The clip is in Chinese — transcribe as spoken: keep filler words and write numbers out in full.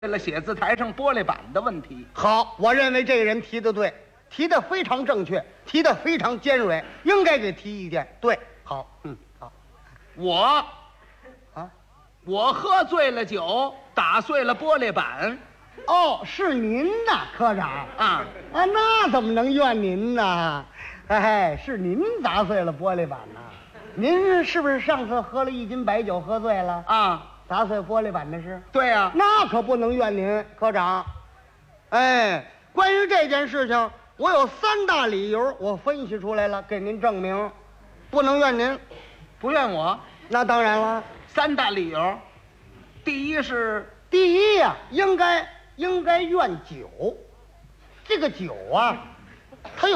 了写字台上玻璃板的问题。 好，我认为这个人提的对，提的非常正确，提的非常尖锐，应该给提意见。对，好，嗯，好， 我啊， 我喝醉了酒，打碎了玻璃板哦，是您呐，科长啊！ 啊，那怎么能怨您呢？哎，是您砸碎了玻璃板呐？您是不是上次喝了一斤白酒喝醉了啊， 砸碎玻璃板的事？ 对呀、啊， 那可不能怨您，科长。哎，关于这件事情，我有三大理由，我分析出来了，给您证明，不能怨您。 不怨我。 那当然了， 三大理由，第一是第一呀、应该应该怨酒，这个酒啊，它有。